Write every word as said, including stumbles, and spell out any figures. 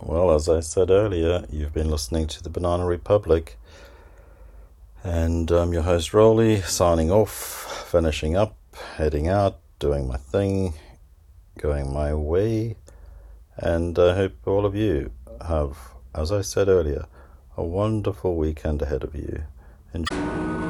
Well, as I said earlier, you've been listening to the Banana Republic, and I'm your host Rolly, signing off, finishing up, heading out, doing my thing, going my way, and I hope all of you have, as I said earlier, a wonderful weekend ahead of you. Enjoy.